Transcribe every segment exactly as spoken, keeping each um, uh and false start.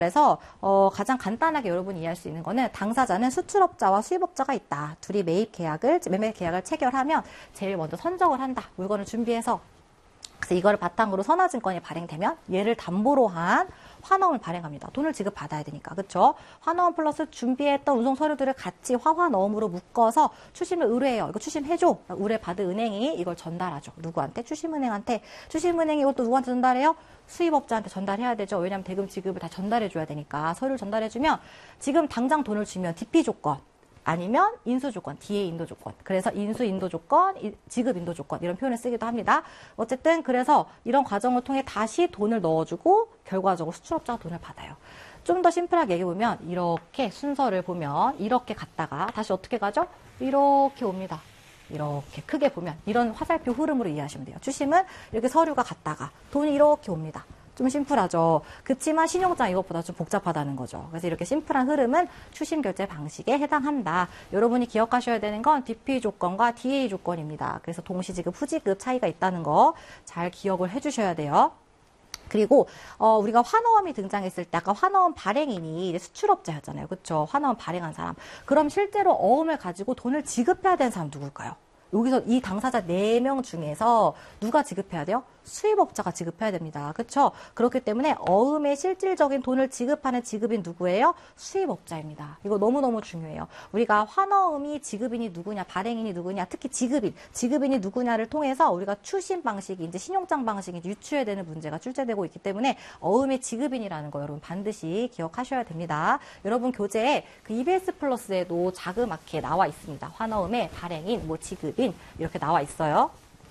그래서 어, 가장 간단하게 여러분이 이해할 수 있는 거는 당사자는 수출업자와 수입업자가 있다. 둘이 매입 계약을, 매매 계약을 체결하면 제일 먼저 선적을 한다. 물건을 준비해서. 그래서 이거를 바탕으로 선화증권이 발행되면 얘를 담보로 한 환어음을 발행합니다. 돈을 지급받아야 되니까. 그쵸? 환어음 플러스 준비했던 운송 서류들을 같이 화환어음으로 묶어서 추심을 의뢰해요. 이거 추심해줘. 의뢰받은 은행이 이걸 전달하죠. 누구한테? 추심은행한테. 추심은행이 이것도 누구한테 전달해요? 수입업자한테 전달해야 되죠. 왜냐하면 대금 지급을 다 전달해줘야 되니까. 서류를 전달해주면 지금 당장 돈을 주면 디피 조건. 아니면 인수 조건, 디에이 인도 조건. 그래서 인수 인도 조건, 지급 인도 조건 이런 표현을 쓰기도 합니다. 어쨌든 그래서 이런 과정을 통해 다시 돈을 넣어주고 결과적으로 수출업자가 돈을 받아요. 좀 더 심플하게 얘기해보면 이렇게 순서를 보면 이렇게 갔다가 다시 어떻게 가죠? 이렇게 옵니다. 이렇게 크게 보면 이런 화살표 흐름으로 이해하시면 돼요. 추심은 이렇게 서류가 갔다가 돈이 이렇게 옵니다. 좀 심플하죠. 그치만 신용장 이것보다 좀 복잡하다는 거죠. 그래서 이렇게 심플한 흐름은 추심 결제 방식에 해당한다. 여러분이 기억하셔야 되는 건 디피 조건과 디에이 조건입니다. 그래서 동시지급, 후지급 차이가 있다는 거 잘 기억을 해주셔야 돼요. 그리고 어, 우리가 환어음이 등장했을 때 아까 환어음 발행인이 이제 수출업자였잖아요. 그렇죠? 환어음 발행한 사람. 그럼 실제로 어음을 가지고 돈을 지급해야 되는 사람 누굴까요? 여기서 이 당사자 네 명 중에서 누가 지급해야 돼요? 수입업자가 지급해야 됩니다. 그렇죠? 그렇기 때문에 어음의 실질적인 돈을 지급하는 지급인 누구예요? 수입업자입니다. 이거 너무너무 중요해요. 우리가 환어음이 지급인이 누구냐, 발행인이 누구냐, 특히 지급인, 지급인이 누구냐를 통해서 우리가 추심 방식이 이제 신용장 방식이 유추해야 되는 문제가 출제되고 있기 때문에 어음의 지급인이라는 거 여러분 반드시 기억하셔야 됩니다. 여러분 교재에 그 이비에스 플러스에도 자그맣게 나와 있습니다. 환어음의 발행인, 뭐 지급인 이렇게 나와 있어요.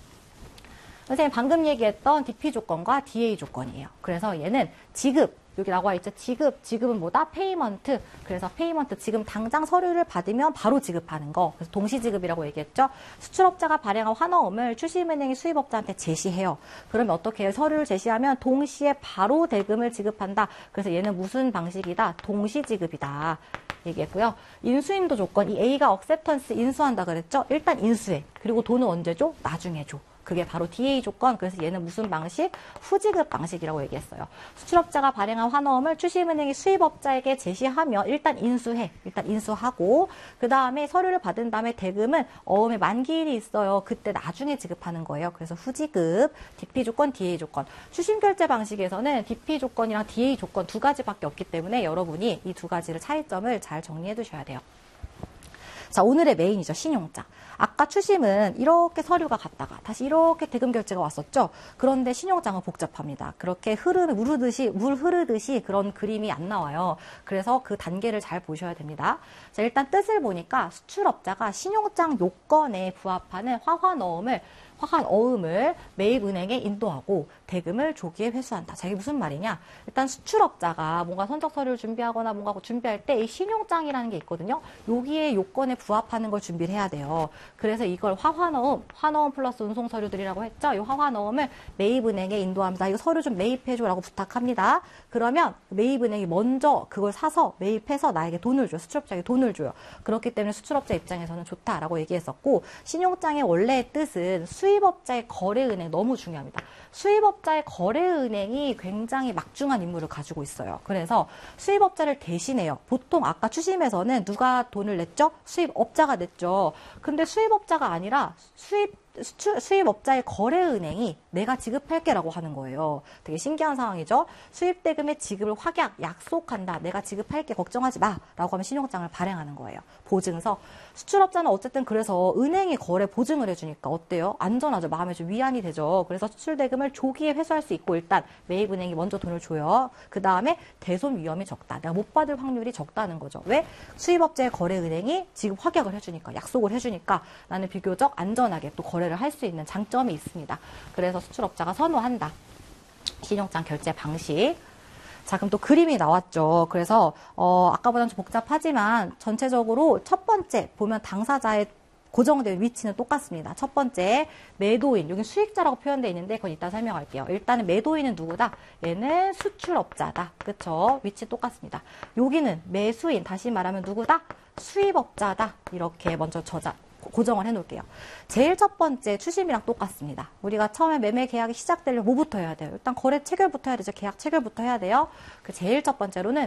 선생님 방금 얘기했던 디피 조건과 디에이 조건이에요. 그래서 얘는 지급, 여기 나와 있죠. 지급, 지급은 뭐다? 페이먼트. 그래서 페이먼트, 지금 당장 서류를 받으면 바로 지급하는 거. 그래서 동시지급이라고 얘기했죠. 수출업자가 발행한 환어음을 추심은행이 수입업자한테 제시해요. 그러면 어떻게 해요? 서류를 제시하면 동시에 바로 대금을 지급한다. 그래서 얘는 무슨 방식이다? 동시지급이다. 얘기했고요. 인수인도 조건, 이 A가 억셉턴스 인수한다 그랬죠? 일단 인수해. 그리고 돈은 언제 줘? 나중에 줘. 그게 바로 디에이 조건. 그래서 얘는 무슨 방식? 후지급 방식이라고 얘기했어요. 수출업자가 발행한 환어음을 추심은행이 수입업자에게 제시하면 일단 인수해. 일단 인수하고 그 다음에 서류를 받은 다음에 대금은 어음의 만기일이 있어요. 그때 나중에 지급하는 거예요. 그래서 후지급, 디피 조건, 디에이 조건. 추심결제 방식에서는 디피 조건이랑 디에이 조건 두 가지밖에 없기 때문에 여러분이 이 두 가지를 차이점을 잘 정리해 두셔야 돼요. 자, 오늘의 메인이죠. 신용장. 아까 추심은 이렇게 서류가 갔다가 다시 이렇게 대금 결제가 왔었죠. 그런데 신용장은 복잡합니다. 그렇게 흐르는 물 흐르듯이 물 흐르듯이 그런 그림이 안 나와요. 그래서 그 단계를 잘 보셔야 됩니다. 자, 일단 뜻을 보니까 수출업자가 신용장 요건에 부합하는 화환어음을 화환어음을 매입은행에 인도하고 대금을 조기에 회수한다. 자, 이게 무슨 말이냐? 일단 수출업자가 뭔가 선적 서류를 준비하거나 뭔가 준비할 때 이 신용장이라는 게 있거든요. 여기에 요건에 부합하는 걸 준비를 해야 돼요. 그래서 이걸 화환어음, 환어음 플러스 운송 서류들이라고 했죠. 이 화환어음을 매입은행에 인도합니다. 이거 서류 좀 매입해줘라고 부탁합니다. 그러면 매입은행이 먼저 그걸 사서 매입해서 나에게 돈을 줘요. 수출업자에게 돈을 줘요. 그렇기 때문에 수출업자 입장에서는 좋다라고 얘기했었고 신용장의 원래의 뜻은 수입업자의 거래은행 너무 중요합니다. 수입업자의 거래은행이 굉장히 막중한 임무를 가지고 있어요. 그래서 수입업자를 대신해요. 보통 아까 추심에서는 누가 돈을 냈죠? 수입업자가 냈죠. 근데 수입업자가 아니라 수입 수출, 수입업자의 거래은행이 내가 지급할게 라고 하는 거예요. 되게 신기한 상황이죠. 수입대금의 지급을 확약, 약속한다. 내가 지급할게 걱정하지 마 라고 하면 신용장을 발행하는 거예요. 보증서. 수출업자는 어쨌든 그래서 은행이 거래 보증을 해주니까 어때요? 안전하죠. 마음에 좀 위안이 되죠. 그래서 수출대금을 조기에 회수할 수 있고 일단 매입은행이 먼저 돈을 줘요. 그 다음에 대손 위험이 적다. 내가 못 받을 확률이 적다는 거죠. 왜? 수입업자의 거래은행이 지급 확약을 해주니까, 약속을 해주니까 나는 비교적 안전하게 또 거래를 할 수 있는 장점이 있습니다. 그래서 수출업자가 선호한다. 신용장 결제 방식. 자, 그럼 또 그림이 나왔죠. 그래서 어, 아까보다는 좀 복잡하지만 전체적으로 첫 번째 보면 당사자의 고정된 위치는 똑같습니다. 첫 번째 매도인, 여기 수익자라고 표현되어 있는데 그건 이따 설명할게요. 일단은 매도인은 누구다? 얘는 수출업자다. 그쵸? 위치 똑같습니다. 여기는 매수인, 다시 말하면 누구다? 수입업자다. 이렇게 먼저 저자 고정을 해놓을게요. 제일 첫 번째 추심이랑 똑같습니다. 우리가 처음에 매매 계약이 시작되려면 뭐부터 해야 돼요? 일단 거래 체결부터 해야 되죠. 계약 체결부터 해야 돼요. 그 제일 첫 번째로는